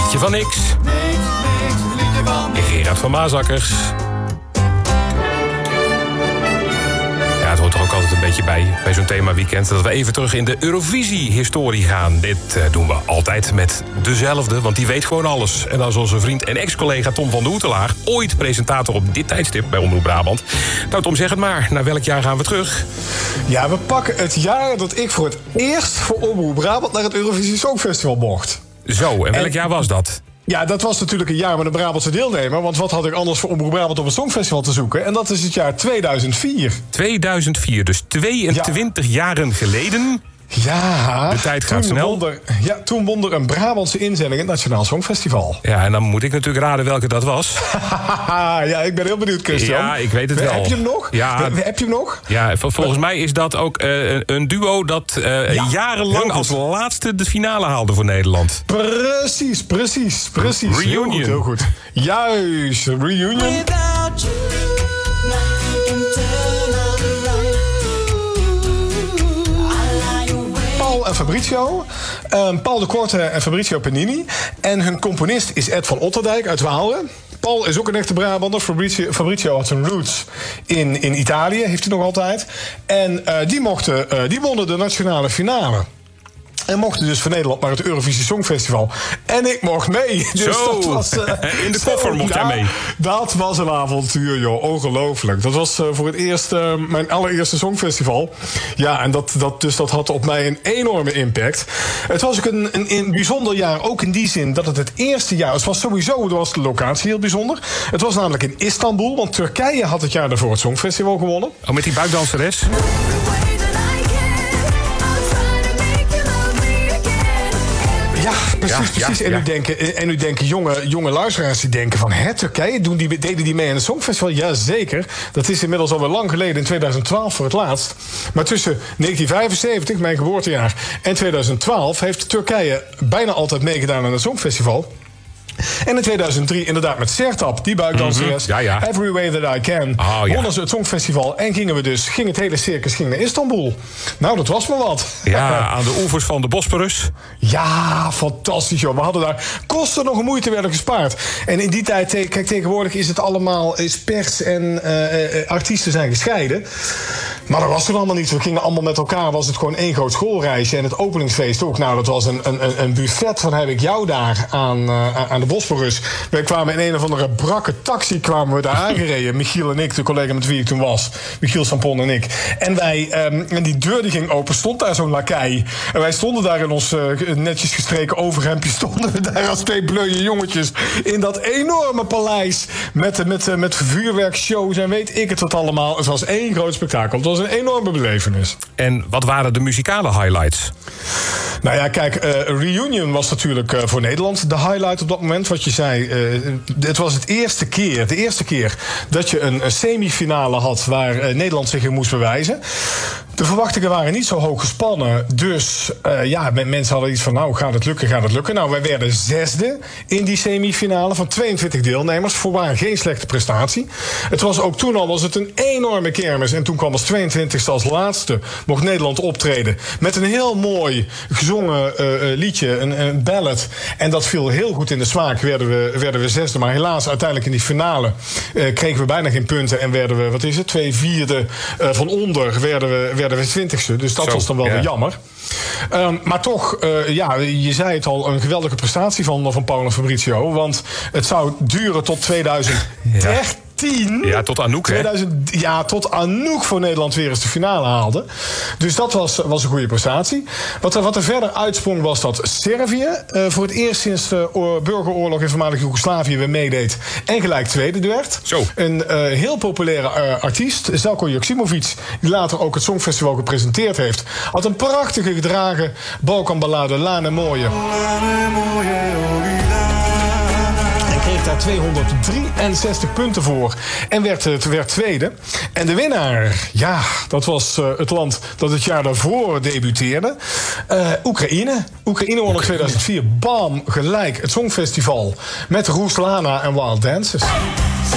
Liedje van niks. Liedje van niks. Gerard van Maasakkers. Ja, het hoort er ook altijd een beetje bij zo'n themaweekend, dat we even terug in de Eurovisie-historie gaan. Dit doen we altijd met dezelfde, want die weet gewoon alles. En dat is onze vriend en ex-collega Tom van de Hoetelaar, ooit presentator op dit tijdstip bij Omroep Brabant. Nou Tom, zeg het maar, naar welk jaar gaan we terug? Ja, we pakken het jaar dat ik voor het eerst voor Omroep Brabant naar het Eurovisie Songfestival mocht. Zo, en welk jaar was dat? Ja, dat was natuurlijk een jaar met een Brabantse deelnemer. Want wat had ik anders voor Omroep Brabant op een Songfestival te zoeken? En dat is het jaar 2004. 2004, dus 22 jaren geleden. Ja, de tijd gaat snel. Toen won er een Brabantse inzending het Nationaal Songfestival. Ja, en dan moet ik natuurlijk raden welke dat was. Ja, ik ben heel benieuwd, Christian. Ja, ik weet het wel. Heb je hem nog? Ja. Heb je hem nog? Ja, volgens mij is dat ook een duo dat jarenlang als laatste de finale haalde voor Nederland. Precies. Reunion. Heel goed. Juist, Reunion. Paul en Fabrizio. Paul de Korte en Fabrizio Panini. En hun componist is Ed van Otterdijk uit Waalre. Paul is ook een echte Brabander. Fabrizio had zijn roots in Italië, heeft hij nog altijd. En die wonnen de nationale finale. En mochten dus voor Nederland naar het Eurovisie Songfestival. En ik mocht mee. Dus zo, dat was, in de koffer mocht jij mee. Dat was een avontuur, joh. Ongelooflijk. Dat was voor het eerst mijn allereerste Songfestival. Ja, en dat had op mij een enorme impact. Het was ook een bijzonder jaar, ook in die zin dat het eerste jaar... Het was de locatie heel bijzonder. Het was namelijk in Istanbul, want Turkije had het jaar daarvoor het Songfestival gewonnen. Oh, met die buikdanseres? Ja, precies. Ja. En nu denken jonge luisteraars die denken van... Turkije, deden die mee aan het Songfestival? Jazeker. Dat is inmiddels alweer lang geleden, in 2012 voor het laatst. Maar tussen 1975, mijn geboortejaar, en 2012... heeft Turkije bijna altijd meegedaan aan het Songfestival. En in 2003 inderdaad met Sertab, die buikdanseres. Every Way That I Can. Wonnen ze het Songfestival en ging het hele circus naar Istanbul. Nou, dat was maar wat. Ja, aan de oevers van de Bosporus. Ja, fantastisch joh. We hadden daar kosten nog een moeite werden gespaard. En in die tijd, kijk, tegenwoordig is het allemaal... pers en artiesten zijn gescheiden. Maar dat was toen allemaal niet. We gingen allemaal met elkaar, was het gewoon één groot schoolreisje. En het openingsfeest ook. Nou, dat was een buffet van heb ik jou daar aan de Bosporus. Wij kwamen in een of andere brakke taxi kwamen we daar aangereden. Michiel en ik, de collega met wie ik toen was. Michiel Sampon en ik. En die deur die ging open, stond daar zo'n lakai. En wij stonden daar in ons netjes gestreken overhemdje. Stonden we daar als twee bleuwe jongetjes. In dat enorme paleis. Met vuurwerkshows en weet ik het wat allemaal. Het was één groot spektakel. Het was een enorme belevenis. En wat waren de muzikale highlights? Nou ja, kijk, Reunion was natuurlijk voor Nederland de highlight op dat moment. Wat je zei, het was de eerste keer dat je een semifinale had waar Nederland zich in moest bewijzen. De verwachtingen waren niet zo hoog gespannen. Dus mensen hadden iets van, nou, gaat het lukken? Nou, wij werden 6e in die semifinale van 22 deelnemers. Voorwaar geen slechte prestatie. Het was ook toen al was het een enorme kermis. En toen kwam als 22e als laatste mocht Nederland optreden. Met een heel mooi gezongen liedje, een ballad. En dat viel heel goed in de smaak. Werden we 6e. Maar helaas, uiteindelijk in die finale kregen we bijna geen punten. En werden we, 2/4 van onder werden we 20e. Dus dat was dan wel weer jammer. Maar toch, je zei het al, een geweldige prestatie van Paul en Fabrizio. Want het zou duren tot 2013. Ja, tot Anouk, hè? Tot Anouk voor Nederland weer eens de finale haalde. Dus dat was een goede prestatie. Wat er verder uitsprong was dat Servië voor het eerst sinds de burgeroorlog in voormalig Joegoslavië weer meedeed. En gelijk tweede werd. Zo. Een heel populaire artiest, Željko Joksimović, die later ook het Songfestival gepresenteerd heeft, had een prachtige gedragen Balkanballade Lane Moje. Kreeg daar 263 punten voor en werd tweede. En de winnaar, dat was het land dat het jaar daarvoor debuteerde. Oekraïne. Oekraïne won in 2004, bam, gelijk het Songfestival met Ruslana en Wild Dances.